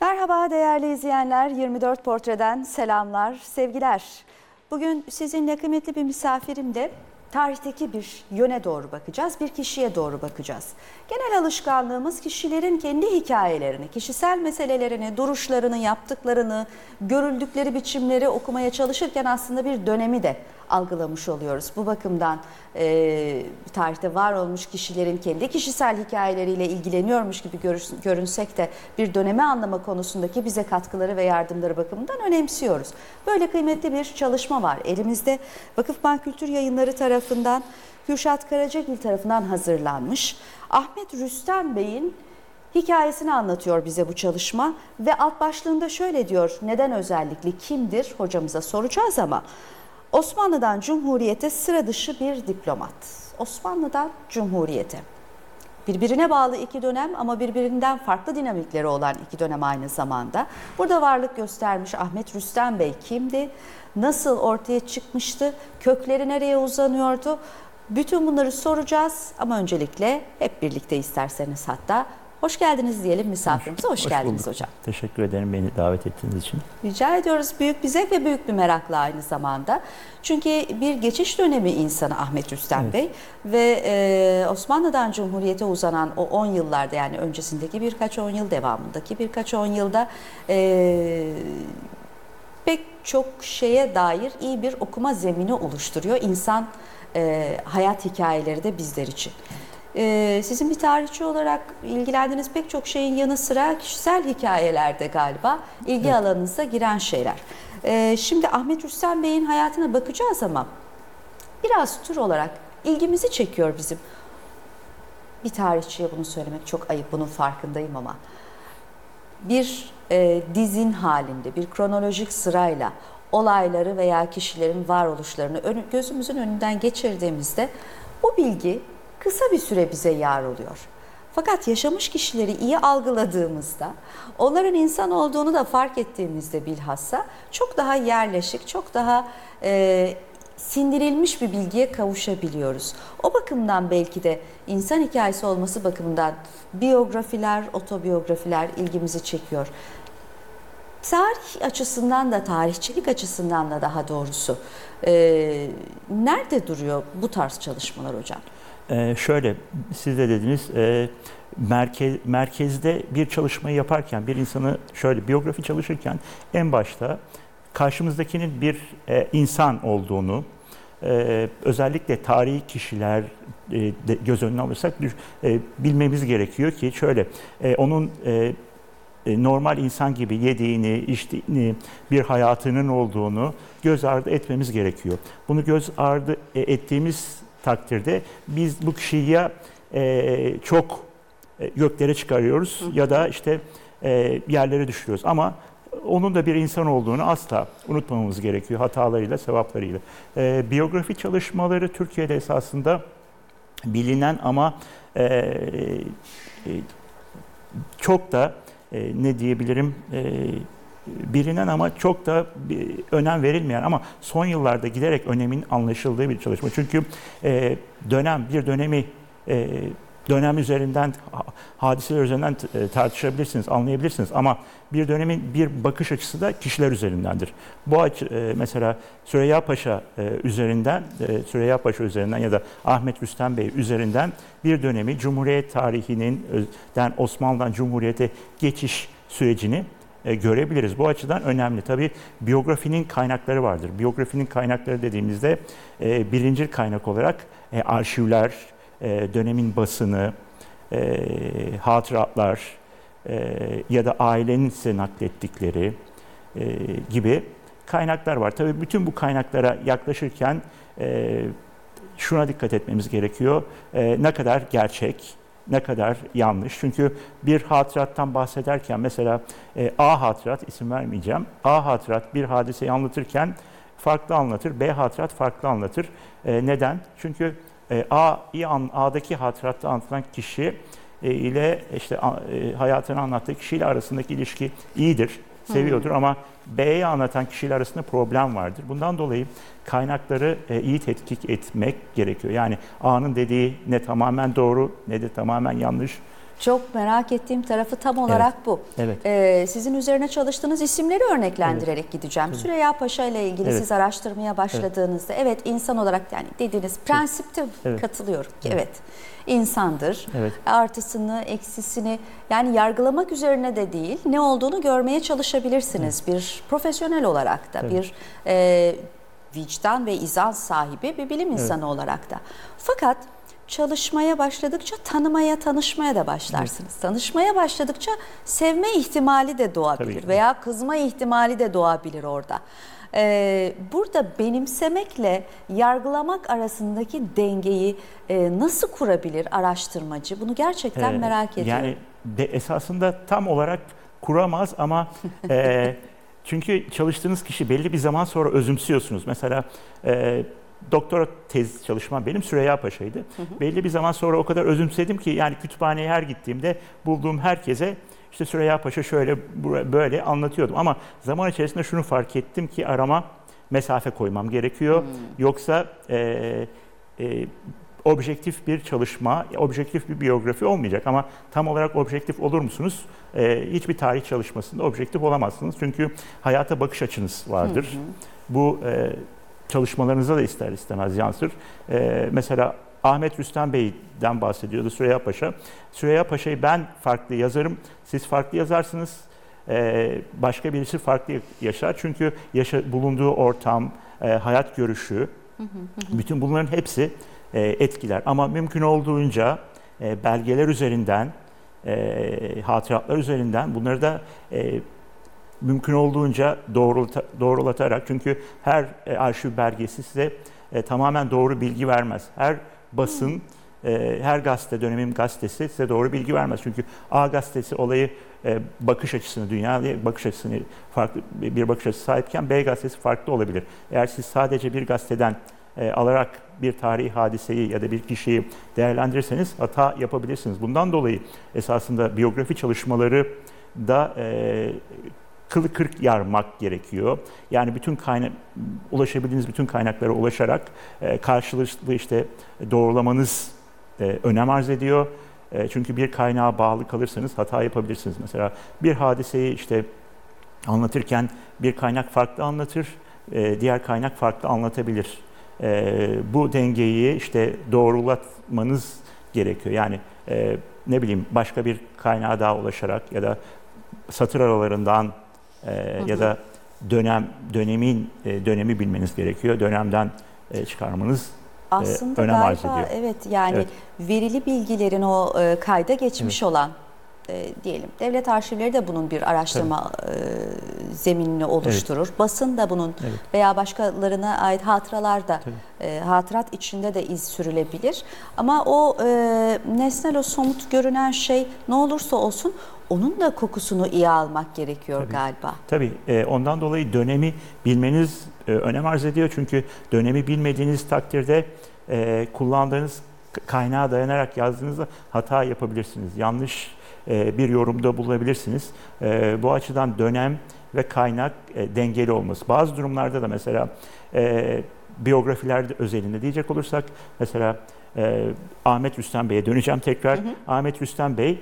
Merhaba değerli izleyenler, 24 Portre'den selamlar, sevgiler. Bugün sizinle kıymetli bir misafirimle tarihteki bir yöne doğru bakacağız, bir kişiye doğru bakacağız. Genel alışkanlığımız kişilerin kendi hikayelerini, kişisel meselelerini, duruşlarını, yaptıklarını, görüldükleri biçimleri okumaya çalışırken aslında bir dönemi de algılamış oluyoruz. Bu bakımdan tarihte var olmuş kişilerin kendi kişisel hikayeleriyle ilgileniyormuş gibi görünsek de bir dönemi anlama konusundaki bize katkıları ve yardımları bakımından önemsiyoruz. Böyle kıymetli bir çalışma var elimizde. Vakıfbank Kültür Yayınları tarafından, Kürşat Karacagil tarafından hazırlanmış. Ahmet Rüstem Bey'in hikayesini anlatıyor bize bu çalışma ve alt başlığında şöyle diyor: neden özellikle, kimdir hocamıza soracağız ama Osmanlı'dan Cumhuriyet'e sıra dışı bir diplomat. Osmanlı'dan Cumhuriyet'e. Birbirine bağlı iki dönem ama birbirinden farklı dinamikleri olan iki dönem aynı zamanda. Burada varlık göstermiş Ahmet Rüstem Bey kimdi? Nasıl ortaya çıkmıştı? Kökleri nereye uzanıyordu? Bütün bunları soracağız ama öncelikle hep birlikte isterseniz hatta hoş geldiniz diyelim misafirimize. Hoş geldiniz bulduk hocam. Teşekkür ederim beni davet ettiğiniz için. Rica ediyoruz. Büyük bir zevk ve büyük bir merakla aynı zamanda. Çünkü bir geçiş dönemi insanı Ahmet Rüstem Bey ve Osmanlı'dan Cumhuriyet'e uzanan o 10 yıllarda, yani öncesindeki birkaç 10 yıl, devamındaki birkaç 10 yılda pek çok şeye dair iyi bir okuma zemini oluşturuyor. İnsan hayat hikayeleri de bizler için. Sizin bir tarihçi olarak ilgilendiğiniz pek çok şeyin yanı sıra kişisel hikayelerde galiba ilgi alanınıza giren şeyler. Şimdi Ahmet Rüstem Bey'in hayatına bakacağız ama biraz tür olarak ilgimizi çekiyor bizim. Bir tarihçiye bunu söylemek çok ayıp, bunun farkındayım ama bir dizin halinde, bir kronolojik sırayla olayları veya kişilerin varoluşlarını gözümüzün önünden geçirdiğimizde bu bilgi kısa bir süre bize yar oluyor. Fakat yaşamış kişileri iyi algıladığımızda, onların insan olduğunu da fark ettiğimizde bilhassa çok daha yerleşik, çok daha sindirilmiş bir bilgiye kavuşabiliyoruz. O bakımdan belki de insan hikayesi olması bakımından biyografiler, otobiyografiler ilgimizi çekiyor. Tarih açısından da, tarihçilik açısından da daha doğrusu nerede duruyor bu tarz çalışmalar hocam? Şöyle, siz de dediniz, merkezde bir çalışmayı yaparken, bir insanı şöyle biyografi çalışırken en başta karşımızdakinin bir insan olduğunu, özellikle tarihi kişiler göz önüne alırsak bilmemiz gerekiyor ki şöyle, onun normal insan gibi yediğini, içtiğini, bir hayatının olduğunu göz ardı etmemiz gerekiyor. Bunu göz ardı ettiğimiz takdirde biz bu kişiyi ya çok göklere çıkarıyoruz ya da işte yerlere düşürüyoruz. Ama onun da bir insan olduğunu asla unutmamamız gerekiyor, hatalarıyla, sevaplarıyla. Biyografi çalışmaları Türkiye'de esasında bilinen ama çok da ne diyebilirim, bilinen ama çok da önem verilmeyen ama son yıllarda giderek önemin anlaşıldığı bir çalışma. Çünkü dönem üzerinden, hadiseler üzerinden tartışabilirsiniz, anlayabilirsiniz ama bir dönemin bir bakış açısı da kişiler üzerindendir. Bu açı mesela Süreyya Paşa üzerinden ya da Ahmet Rüstem Bey üzerinden bir dönemi, Cumhuriyet tarihinin Osmanlı'dan Cumhuriyet'e geçiş sürecini görebiliriz. Bu açıdan önemli. Tabii biyografinin kaynakları vardır. Biyografinin kaynakları dediğimizde birincil kaynak olarak arşivler, dönemin basını, hatıratlar ya da ailenin size naklettikleri gibi kaynaklar var. Tabii bütün bu kaynaklara yaklaşırken şuna dikkat etmemiz gerekiyor. Ne kadar gerçek, ne kadar yanlış. Çünkü bir hatırattan bahsederken mesela A hatırat, isim vermeyeceğim. A hatırat bir hadiseyi anlatırken farklı anlatır, B hatırat farklı anlatır. Neden? Çünkü A'daki hatıratta anlatılan kişi ile işte hayatını anlattığı kişiyle arasındaki ilişki iyidir, seviyordur ama B'ye anlatan kişiyle arasında problem vardır. Bundan dolayı kaynakları iyi tetkik etmek gerekiyor. Yani A'nın dediği ne tamamen doğru ne de tamamen yanlış Çok merak ettiğim tarafı tam olarak bu. Evet. Sizin üzerine çalıştığınız isimleri örneklendirerek gideceğim. Tabii. Süreyya Paşa ile ilgili Evet. siz araştırmaya başladığınızda evet insan olarak yani dediğiniz prensipte Evet. katılıyorum ki evet insandır. Evet. Artısını, eksisini yani yargılamak üzerine de değil ne olduğunu görmeye çalışabilirsiniz. Bir profesyonel olarak da Tabii. bir vicdan ve izan sahibi bir bilim insanı olarak da. Fakat çalışmaya başladıkça tanışmaya da başlarsınız. Tanışmaya başladıkça sevme ihtimali de doğabilir Tabii. veya kızma ihtimali de doğabilir orada. Burada benimsemekle yargılamak arasındaki dengeyi nasıl kurabilir araştırmacı? Bunu gerçekten merak ediyorum. Yani esasında tam olarak kuramaz ama çünkü çalıştığınız kişi belli bir zaman sonra özümsüyorsunuz. Mesela doktora tez çalışmam benim Süreyya Paşa'ydı. Belli bir zaman sonra o kadar özümsedim ki yani kütüphaneye her gittiğimde bulduğum herkese işte Süreyya Paşa şöyle böyle anlatıyordum. Ama zaman içerisinde şunu fark ettim ki arama mesafe koymam gerekiyor. Yoksa objektif bir çalışma, objektif bir biyografi olmayacak. Ama tam olarak objektif olur musunuz? Hiçbir tarih çalışmasında objektif olamazsınız. Çünkü hayata bakış açınız vardır. Bu çalışmalarınıza da ister istemez yansır. Mesela Ahmet Rüstem Bey'den bahsediyordu Süreyya Paşa. Süreyya Paşa'yı ben farklı yazarım, siz farklı yazarsınız. Başka birisi farklı yaşar. Çünkü bulunduğu ortam, hayat görüşü, bütün bunların hepsi etkiler. Ama mümkün olduğunca belgeler üzerinden, hatıratlar üzerinden bunları da mümkün olduğunca doğrulatarak, çünkü her arşiv belgesi size tamamen doğru bilgi vermez. Her basın, her gazete, dönemin gazetesi size doğru bilgi vermez. Çünkü A gazetesi olayı bakış açısını, dünyaya bakış açısını farklı bir bakış açısı sahipken B gazetesi farklı olabilir. Eğer siz sadece bir gazeteden alarak bir tarihi hadiseyi ya da bir kişiyi değerlendirirseniz hata yapabilirsiniz. Bundan dolayı esasında biyografi çalışmaları da kılı kırk yarmak gerekiyor. Yani ulaşabildiğiniz bütün kaynaklara ulaşarak karşılıklı işte doğrulamanız önem arz ediyor. Çünkü bir kaynağa bağlı kalırsanız hata yapabilirsiniz. Mesela bir hadiseyi işte anlatırken bir kaynak farklı anlatır, diğer kaynak farklı anlatabilir. Bu dengeyi işte doğrulatmanız gerekiyor. Yani ne bileyim başka bir kaynağa daha ulaşarak ya da satır aralarından ya da dönemi bilmeniz gerekiyor. Dönemden çıkarmanız aslında önem arz ediyor. galiba evet yani Evet. verili bilgilerin o kayda geçmiş olan diyelim devlet arşivleri de bunun bir araştırma zeminini oluşturur. Basın da bunun veya başkalarına ait hatıralar da hatırat içinde de iz sürülebilir. Ama o nesnel, o somut görünen şey ne olursa olsun onun da kokusunu iyi almak gerekiyor galiba. Tabii. Ondan dolayı dönemi bilmeniz önem arz ediyor. Çünkü dönemi bilmediğiniz takdirde kullandığınız kaynağa dayanarak yazdığınızda hata yapabilirsiniz. Yanlış bir yorumda bulabilirsiniz. Bu açıdan dönem ve kaynak dengeli olması. Bazı durumlarda da mesela biyografilerde özelinde diyecek olursak mesela Ahmet Rüstem Bey'e döneceğim tekrar. Ahmet Rüstem Bey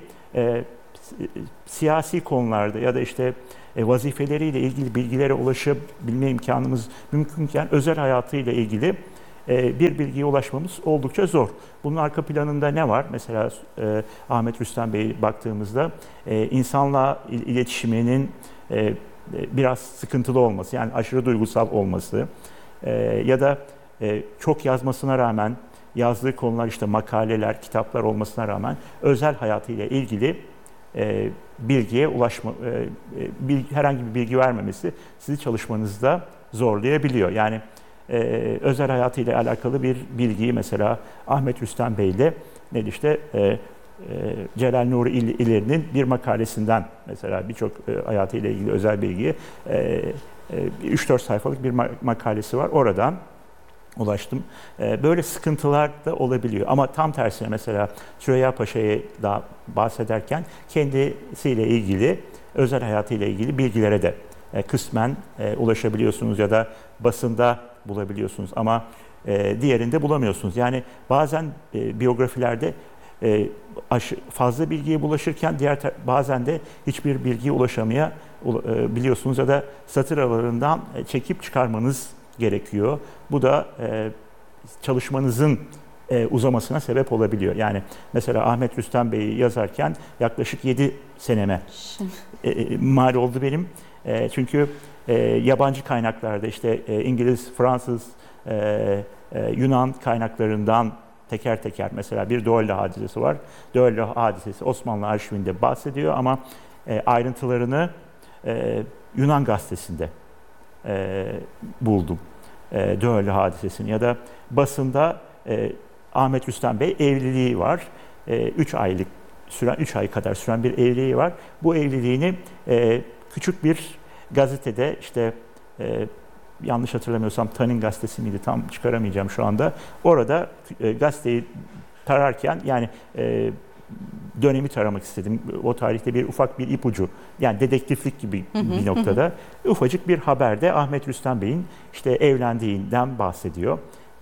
siyasi konularda ya da işte vazifeleriyle ilgili bilgilere ulaşabilme imkanımız mümkünken özel hayatıyla ilgili bir bilgiye ulaşmamız oldukça zor. Bunun arka planında ne var? Mesela Ahmet Rüstem Bey'e baktığımızda insanla iletişiminin biraz sıkıntılı olması, yani aşırı duygusal olması ya da çok yazmasına rağmen yazdığı konular işte makaleler, kitaplar olmasına rağmen özel hayatıyla ilgili bilgiye herhangi bir bilgi vermemesi sizi çalışmanızda zorlayabiliyor. Yani özel hayatıyla alakalı bir bilgiyi mesela Ahmet Rüstem Bey ile işte Celal Nuri İleri'nin bir makalesinden mesela birçok hayatıyla ilgili özel bilgiyi 3-4 sayfalık bir makalesi var. Oradan ulaştım. Böyle sıkıntılar da olabiliyor. Ama tam tersine mesela Süreyya Paşa'ya da bahsederken kendisiyle ilgili, özel hayatıyla ilgili bilgilere de kısmen ulaşabiliyorsunuz ya da basında bulabiliyorsunuz ama diğerinde bulamıyorsunuz. Yani bazen biyografilerde Fazla bilgiye bulaşırken bazen de hiçbir bilgiye biliyorsunuz ya da satır aralarından çekip çıkarmanız gerekiyor. Bu da çalışmanızın uzamasına sebep olabiliyor. Yani mesela Ahmet Rüstem Bey'i yazarken yaklaşık 7 seneme mal oldu benim. Çünkü yabancı kaynaklarda işte İngiliz, Fransız, Yunan kaynaklarından teker teker mesela bir Dölle hadisesi var. Dölle hadisesi Osmanlı arşivinde bahsediyor ama ayrıntılarını Yunan gazetesinde buldum. Dölle hadisesini ya da basında Ahmet Rüstem Bey evliliği var. 3 ay kadar süren bir evliliği var. Bu evliliğini küçük bir gazetede işte yanlış hatırlamıyorsam Tanin gazetesi miydi tam çıkaramayacağım şu anda. Orada gazeteyi tararken yani dönemi taramak istedim. O tarihte ufak bir ipucu yani dedektiflik gibi bir noktada ufacık bir haberde Ahmet Rüstem Bey'in işte evlendiğinden bahsediyor.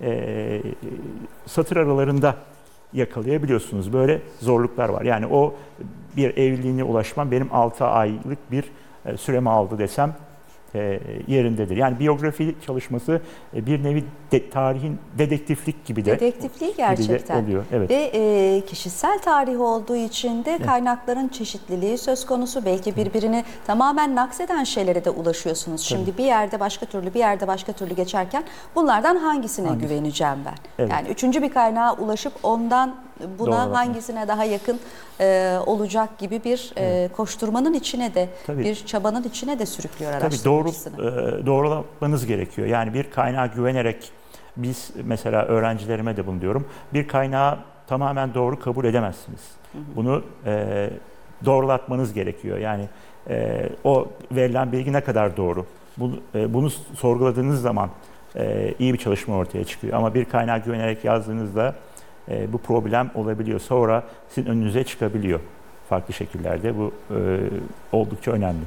Satır aralarında yakalayabiliyorsunuz. Böyle zorluklar var. Yani o bir evliliğine ulaşmam benim 6 aylık bir süremi aldı desem yerindedir. Yani biyografi çalışması bir nevi tarihin dedektiflik gibi de dedektifliği gerçekten oluyor. Evet. Ve kişisel tarih olduğu için de kaynakların çeşitliliği söz konusu. Belki birbirini tamamen nakseden şeylere de ulaşıyorsunuz. Şimdi bir yerde başka türlü, bir yerde başka türlü geçerken bunlardan hangisine güveneceğim ben? Evet. Yani üçüncü bir kaynağa ulaşıp ondan buna hangisine daha yakın olacak gibi bir koşturmanın içine de, bir çabanın içine de sürüklüyor araştırmacısını. Tabii doğrulamanız gerekiyor. Yani bir kaynağa güvenerek biz mesela öğrencilerime de bunu diyorum. Bir kaynağı tamamen doğru kabul edemezsiniz. Bunu doğrulatmanız gerekiyor. Yani o verilen bilgi ne kadar doğru? Bunu sorguladığınız zaman iyi bir çalışma ortaya çıkıyor. Ama bir kaynağa güvenerek yazdığınızda bu problem olabiliyor. Sonra sizin önünüze çıkabiliyor farklı şekillerde. Bu oldukça önemli.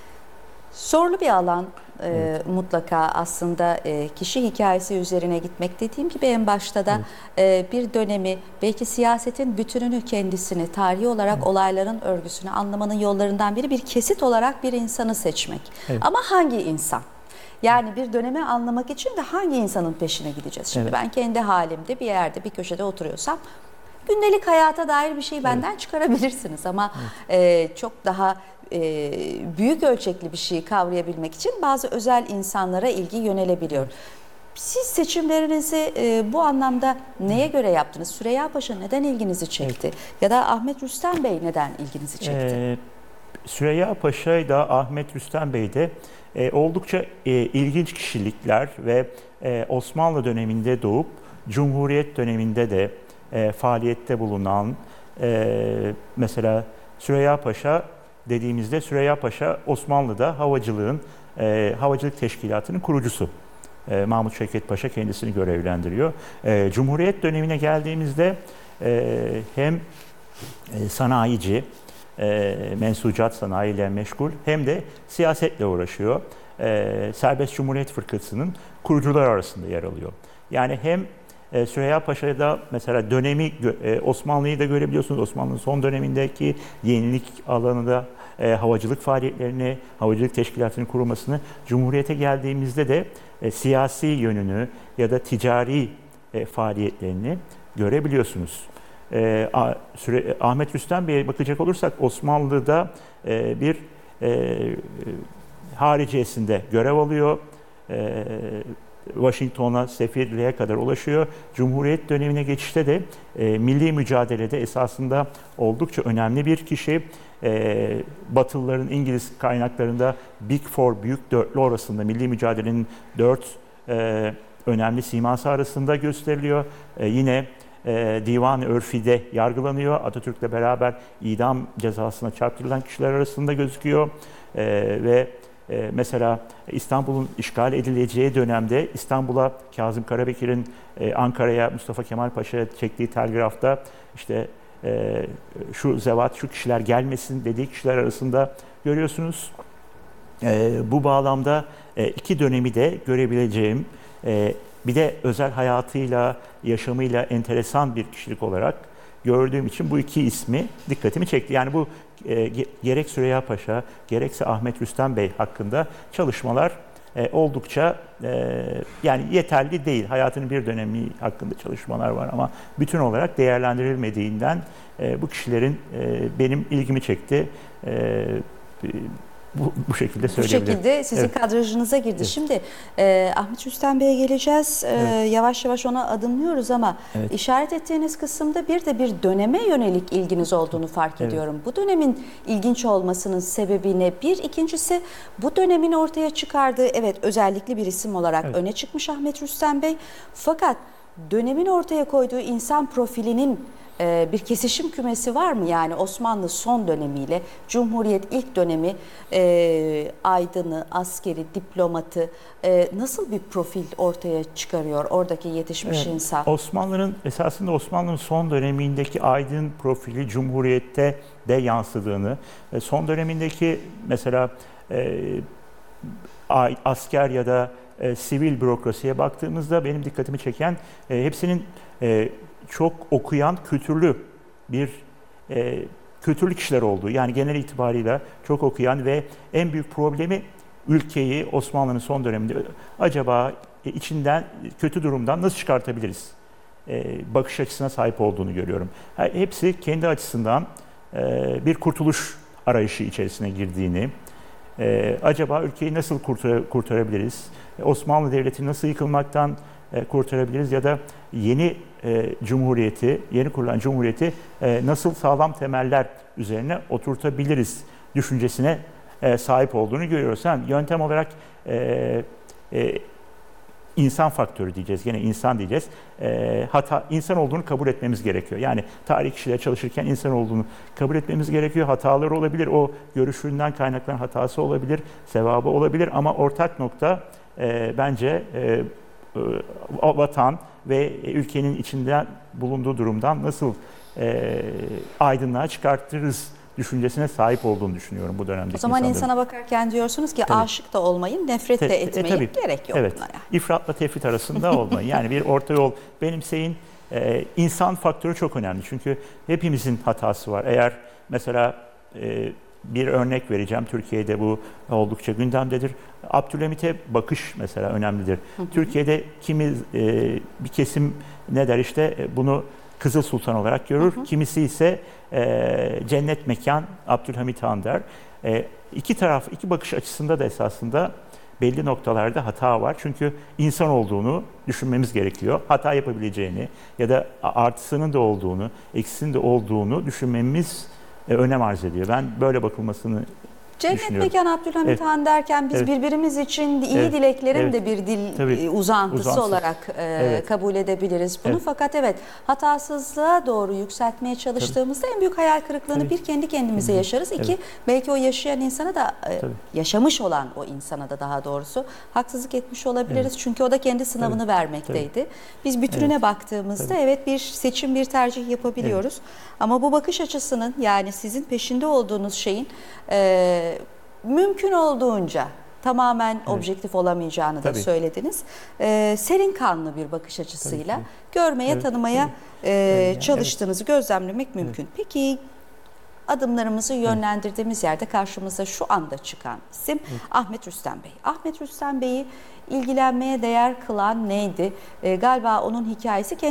Zorlu bir alan mutlaka aslında kişi hikayesi üzerine gitmek. Dediğim gibi en başta da bir dönemi, belki siyasetin bütününü, kendisini, tarihi olarak olayların örgüsünü anlamanın yollarından biri bir kesit olarak bir insanı seçmek. Ama hangi insan? Yani bir dönemi anlamak için de hangi insanın peşine gideceğiz? Şimdi ben kendi halimde bir yerde, bir köşede oturuyorsam gündelik hayata dair bir şey benden çıkarabilirsiniz. Ama çok daha büyük ölçekli bir şeyi kavrayabilmek için bazı özel insanlara ilgi yönelebiliyor. Siz seçimlerinizi bu anlamda neye göre yaptınız? Süreyya Paşa neden ilginizi çekti? Ya da Ahmet Rüstem Bey neden ilginizi çekti? Süreyya Paşa da Ahmet Rüstem Bey de oldukça ilginç kişilikler ve Osmanlı döneminde doğup Cumhuriyet döneminde de faaliyette bulunan mesela Süreyya Paşa dediğimizde Süreyya Paşa Osmanlı'da havacılık teşkilatının kurucusu. Mahmut Şevket Paşa kendisini görevlendiriyor. Cumhuriyet dönemine geldiğimizde hem sanayici, mensucat sanayiyle meşgul hem de siyasetle uğraşıyor. Serbest Cumhuriyet Fırkası'nın kurucular arasında yer alıyor. Yani hem Süreyya Paşa'da mesela dönemi Osmanlı'yı da görebiliyorsunuz. Osmanlı'nın son dönemindeki yenilik alanında havacılık faaliyetlerini, havacılık teşkilatının kurulmasını, Cumhuriyet'e geldiğimizde de siyasi yönünü ya da ticari faaliyetlerini görebiliyorsunuz. Ahmet Rüstem Bey'e bakacak olursak Osmanlı'da bir hariciyesinde görev alıyor. Washington'a, sefirliğe kadar ulaşıyor. Cumhuriyet dönemine geçişte de milli mücadelede esasında oldukça önemli bir kişi. Batılıların İngiliz kaynaklarında Big Four, büyük dörtlü arasında milli mücadelenin 4 önemli siması arasında gösteriliyor. Yine Divan-ı Örfi'de yargılanıyor. Atatürk'le beraber idam cezasına çarptırılan kişiler arasında gözüküyor. Ve mesela İstanbul'un işgal edileceği dönemde İstanbul'a Kazım Karabekir'in Ankara'ya Mustafa Kemal Paşa'ya çektiği telgrafta işte şu zevat, şu kişiler gelmesin dediği kişiler arasında görüyorsunuz. Bu bağlamda iki dönemi de görebileceğim, bir de özel hayatıyla, yaşamıyla enteresan bir kişilik olarak gördüğüm için bu iki ismi dikkatimi çekti. Yani bu gerek Süreyya Paşa gerekse Ahmet Rüstem Bey hakkında çalışmalar oldukça yani yeterli değil. Hayatının bir dönemi hakkında çalışmalar var ama bütün olarak değerlendirilmediğinden bu kişilerin benim ilgimi çekti. Bu şekilde söyleyebilirim. Bu şekilde sizin kadrajınıza girdi. Şimdi Ahmet Rüstem Bey'e geleceğiz. Yavaş yavaş ona adımlıyoruz ama işaret ettiğiniz kısımda bir de bir döneme yönelik ilginiz olduğunu fark ediyorum. Bu dönemin ilginç olmasının sebebi ne? Bir, ikincisi bu dönemin ortaya çıkardığı özellikli bir isim olarak öne çıkmış Ahmet Rüstem Bey. Fakat dönemin ortaya koyduğu insan profilinin bir kesişim kümesi var mı? Yani Osmanlı son dönemiyle Cumhuriyet ilk dönemi aydını, askeri, diplomatı nasıl bir profil ortaya çıkarıyor oradaki yetişmiş insan? Esasında Osmanlı'nın son dönemindeki aydın profili Cumhuriyet'te de yansıdığını, son dönemindeki mesela asker ya da sivil bürokrasiye baktığımızda benim dikkatimi çeken hepsinin çok okuyan, kültürlü kişiler olduğu. Yani genel itibarıyla çok okuyan ve en büyük problemi ülkeyi Osmanlı'nın son döneminde acaba içinden, kötü durumdan nasıl çıkartabiliriz? Bakış açısına sahip olduğunu görüyorum. Hepsi kendi açısından bir kurtuluş arayışı içerisine girdiğini, acaba ülkeyi nasıl kurtarabiliriz? Osmanlı Devleti'ni nasıl yıkılmaktan kurtarabiliriz ya da yeni yeni kurulan cumhuriyeti nasıl sağlam temeller üzerine oturtabiliriz düşüncesine sahip olduğunu görüyoruz. Yöntem olarak insan faktörü diyeceğiz, gene insan diyeceğiz. İnsan olduğunu kabul etmemiz gerekiyor. Yani tarih kişiyle çalışırken insan olduğunu kabul etmemiz gerekiyor. Hataları olabilir, o görüşünden kaynaklanan hatası olabilir, sevabı olabilir ama ortak nokta bence vatan ve ülkenin içinde bulunduğu durumdan nasıl aydınlığa çıkartırız düşüncesine sahip olduğunu düşünüyorum bu dönemdeki O zaman insanların. insana bakarken diyorsunuz ki aşık da olmayın, nefret de etmeyin, gerek yok buna. Yani. İfratla tefrit arasında olmayın. Yani bir orta yol benimseyin. İnsan faktörü çok önemli çünkü hepimizin hatası var. Eğer mesela bir örnek vereceğim, Türkiye'de bu oldukça gündemdedir. Abdülhamit'e bakış mesela önemlidir. Türkiye'de bir kesim ne der bunu Kızıl Sultan olarak görür. Kimisi ise cennet mekan Abdülhamit Han der. İki bakış açısında da esasında belli noktalarda hata var. Çünkü insan olduğunu düşünmemiz gerekiyor. Hata yapabileceğini ya da artısının da olduğunu, eksisinin de olduğunu düşünmemiz önem arz ediyor. Ben böyle bakılmasını Cennet mekan Abdülhamit Han derken biz birbirimiz için iyi dileklerin de bir dil uzantısı olarak kabul edebiliriz bunu. Fakat hatasızlığa doğru yükseltmeye çalıştığımızda en büyük hayal kırıklığını bir kendi kendimize yaşarız. İki, belki o yaşayan insana da yaşamış olan o insana da daha doğrusu haksızlık etmiş olabiliriz. Çünkü o da kendi sınavını vermekteydi. Biz bütününe baktığımızda bir seçim, bir tercih yapabiliyoruz. Ama bu bakış açısının, yani sizin peşinde olduğunuz şeyin mümkün olduğunca tamamen objektif olamayacağını da söylediniz. Serin kanlı bir bakış açısıyla görmeye, tanımaya çalıştığınızı gözlemlemek mümkün. Peki adımlarımızı yönlendirdiğimiz yerde karşımıza şu anda çıkan isim Ahmet Rüstem Bey. Ahmet Rüstem Bey'i ilgilenmeye değer kılan neydi? Galiba onun hikayesi